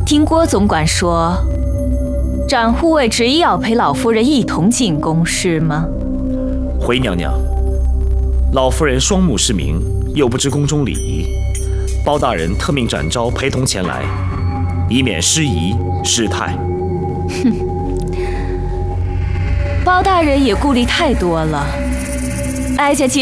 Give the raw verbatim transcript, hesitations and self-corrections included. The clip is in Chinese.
听郭总管说，展护卫执意要陪老夫人一同进宫，是吗？ 回娘娘，老夫人双目失明，又不知宫中礼仪，包大人特命展昭陪同前来，以免失仪失态。 哼，包大人也顾虑太多了。哀家既